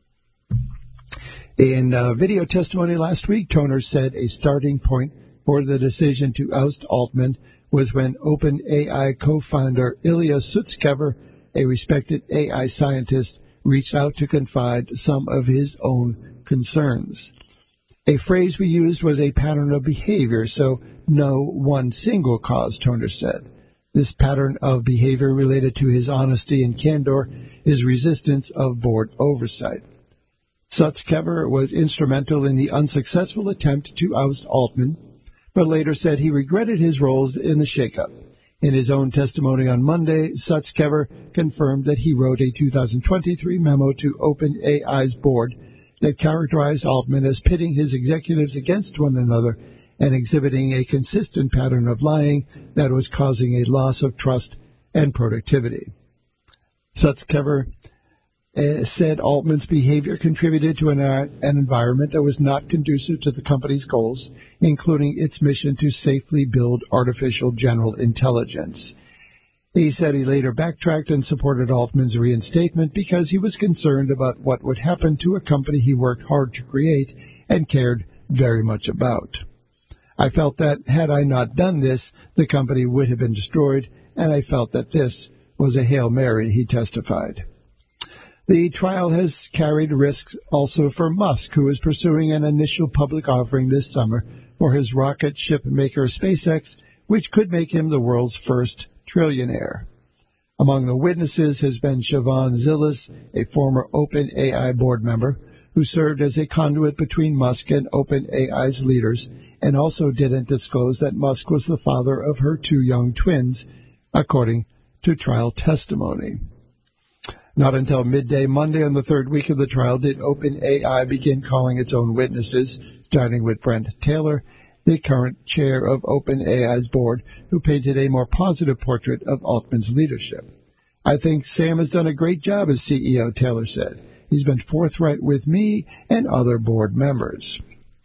[SPEAKER 1] In uh, video testimony last week, Toner said a starting point for the decision to oust Altman was when OpenAI co-founder Ilya Sutskever, a respected A I scientist, reached out to confide some of his own concerns. A phrase we used was a pattern of behavior, so no one single cause, Toner said. This pattern of behavior related to his honesty and candor, his resistance of board oversight. Sutskever was instrumental in the unsuccessful attempt to oust Altman, but later said he regretted his roles in the shakeup. In his own testimony on Monday, Sutskever confirmed that he wrote a two thousand twenty-three memo to OpenAI's board that characterized Altman as pitting his executives against one another and exhibiting a consistent pattern of lying that was causing a loss of trust and productivity. Sutskever uh, said Altman's behavior contributed to an, uh, an environment that was not conducive to the company's goals, including its mission to safely build artificial general intelligence. He said he later backtracked and supported Altman's reinstatement because he was concerned about what would happen to a company he worked hard to create and cared very much about. I felt that had I not done this, the company would have been destroyed, and I felt that this was a Hail Mary, he testified. The trial has carried risks also for Musk, who is pursuing an initial public offering this summer for his rocket ship maker SpaceX, which could make him the world's first trillionaire. Among the witnesses has been Siobhan Zilis, a former OpenAI board member, who served as a conduit between Musk and OpenAI's leaders, and also didn't disclose that Musk was the father of her two young twins, according to trial testimony. Not until midday Monday on the third week of the trial did OpenAI begin calling its own witnesses, starting with Brent Taylor, the current chair of OpenAI's board, who painted a more positive portrait of Altman's leadership. I think Sam has done a great job as C E O, Taylor said. He's been forthright with me and other board members.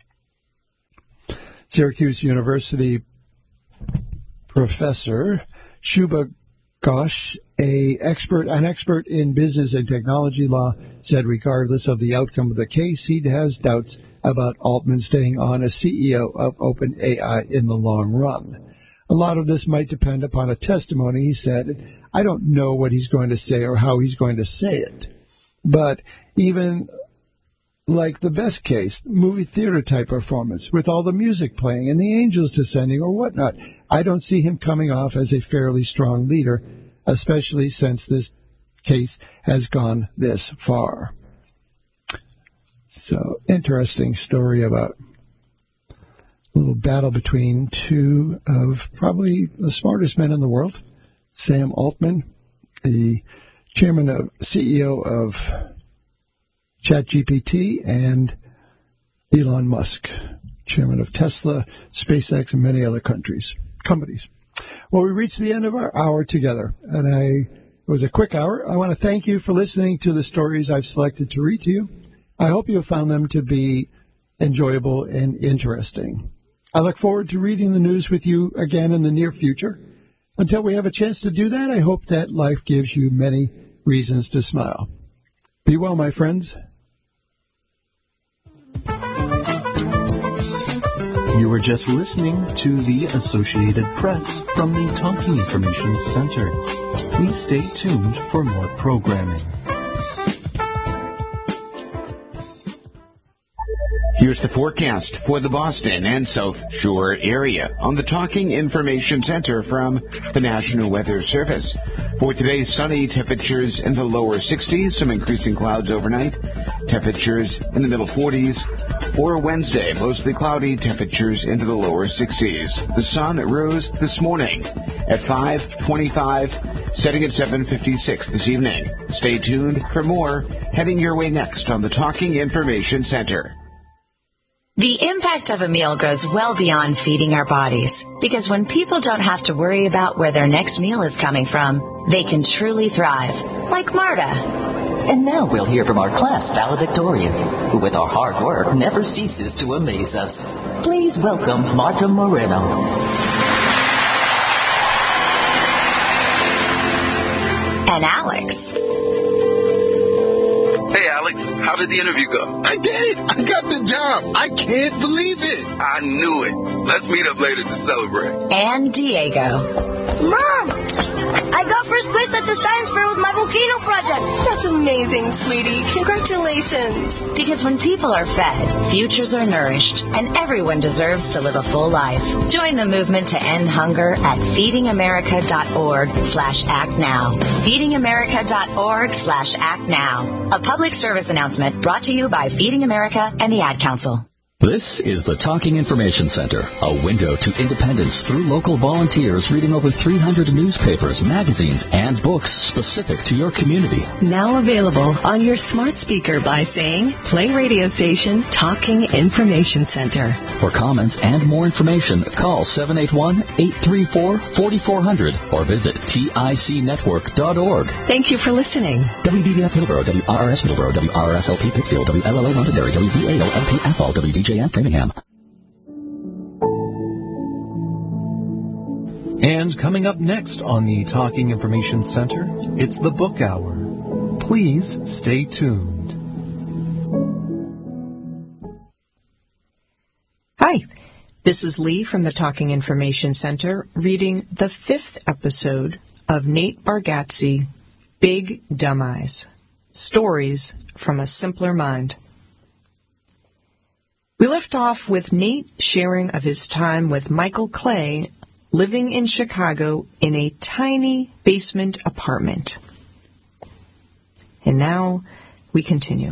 [SPEAKER 1] Syracuse University professor Shubha Ghosh, a expert, an expert in business and technology law, said regardless of the outcome of the case, he has doubts about Altman staying on as C E O of OpenAI in the long run. A lot of this might depend upon a testimony, he said. I don't know what he's going to say or how he's going to say it. But even like the best case, movie theater type performance with all the music playing and the angels descending or whatnot, I don't see him coming off as a fairly strong leader, especially since this case has gone this far. So, interesting story about a little battle between two of probably the smartest men in the world, Sam Altman, the chairman of C E O of ChatGPT, and Elon Musk, chairman of Tesla, SpaceX, and many other countries, companies. Well, we reached the end of our hour together, and I, it was a quick hour. I want to thank you for listening to the stories I've selected to read to you. I hope you have found them to be enjoyable and interesting. I look forward to reading the news with you again in the near future. Until we have a chance to do that, I hope that life gives you many reasons to smile. Be well, my friends.
[SPEAKER 2] You were just listening to the Associated Press from the Talking Information Center. Please stay tuned for more programming.
[SPEAKER 3] Here's the forecast for the Boston and South Shore area on the Talking Information Center from the National Weather Service. For today, sunny, temperatures in the lower sixties, some increasing clouds overnight, temperatures in the middle forties. For Wednesday, mostly cloudy, temperatures into the lower sixties. The sun rose this morning at five twenty-five, setting at seven fifty-six this evening. Stay tuned for more heading your way next on the Talking Information Center.
[SPEAKER 4] The impact of a meal goes well beyond feeding our bodies, because when people don't have to worry about where their next meal is coming from, they can truly thrive, like Marta.
[SPEAKER 5] And now we'll hear from our class valedictorian, who with our hard work never ceases to amaze us. Please welcome Marta Moreno.
[SPEAKER 4] And Alex.
[SPEAKER 6] Hey, Alex, how did the interview go?
[SPEAKER 7] I did. I got the job. I can't believe it.
[SPEAKER 6] I knew it. Let's meet up later to celebrate.
[SPEAKER 4] And Diego.
[SPEAKER 8] Mom, I got first place at the science fair with my volcano project.
[SPEAKER 9] That's amazing, sweetie. Congratulations.
[SPEAKER 4] Because when people are fed, futures are nourished, and everyone deserves to live a full life. Join the movement to end hunger at feedingamerica.org slash act now. feedingamerica.org slash act now. A public service announcement brought to you by Feeding America and the Ad Council.
[SPEAKER 10] This is the Talking Information Center, a window to independence through local volunteers reading over three hundred newspapers, magazines, and books specific to your community.
[SPEAKER 9] Now available on your smart speaker by saying, play radio station Talking Information Center.
[SPEAKER 10] For comments and more information, call seven eight one, eight three four, four four zero zero or visit tic network dot org.
[SPEAKER 9] Thank you for listening.
[SPEAKER 10] W B B F Middleborough, W R R S Middleborough, W R R S L P Pittsfield, W L L O Londonderry, W V A O L P Athol, W D J F Framingham.
[SPEAKER 2] And coming up next on the Talking Information Center, it's the Book Hour. Please stay tuned.
[SPEAKER 9] Hi, this is Lee from the Talking Information Center reading the fifth episode of Nate Bargatze, Big Dumb Eyes, Stories from a Simpler Mind. We left off with Nate sharing of his time with Michael Clay, living in Chicago in a tiny basement apartment. And now we continue.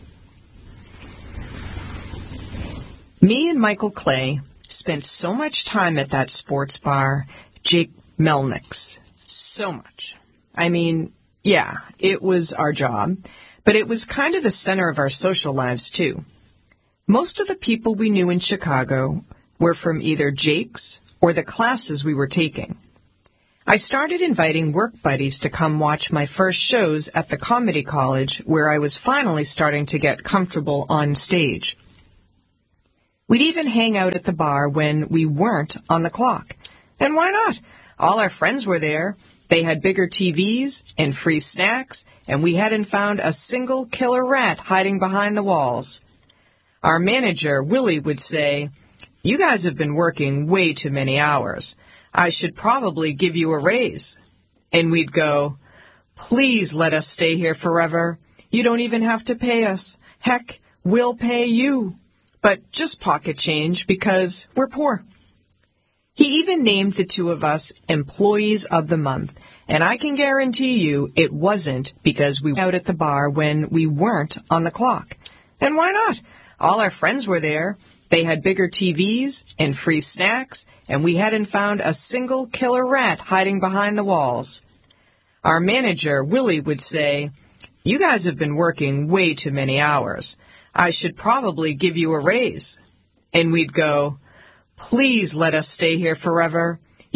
[SPEAKER 9] Me and Michael Clay spent so much time at that sports bar, Jake Melnick's. So much. I mean, Yeah, it was our job, but it was kind of the center of our social lives, too. Most of the people we knew in Chicago were from either Jake's or the classes we were taking. I started inviting work buddies to come watch my first shows at the comedy college, where I was finally starting to get comfortable on stage. We'd even hang out at the bar when we weren't on the clock. And why not? All our friends were there. They had bigger T Vs and free snacks, and we hadn't found a single killer rat hiding behind the walls. Our manager, Willie, would say, "You guys have been working way too many hours. I should probably give you a raise." And we'd go, "Please let us stay here forever. You don't even have to pay us. Heck, we'll pay you. But just pocket change because we're poor." He even named the two of us Employees of the Month, and I can guarantee you it wasn't because we were out at the bar when we weren't on the clock. And why not? All our friends were there. They had bigger T Vs and free snacks, and we hadn't found a single killer rat hiding behind the walls. Our manager, Willie, would say, "You guys have been working way too many hours. I should probably give you a raise." And we'd go, "Please let us stay here forever.